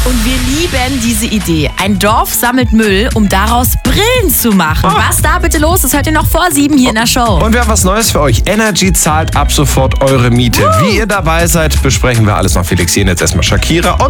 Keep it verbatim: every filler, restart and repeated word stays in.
Und wir lieben diese Idee. Ein Dorf sammelt Müll, um daraus Brillen zu machen. Ah. Was da bitte los ist, hört ihr noch vor sieben hier in der Show. Und wir haben was Neues für euch. Energy zahlt ab sofort eure Miete. Wie ihr dabei seid, besprechen wir alles noch. Felix, hier jetzt erstmal Shakira und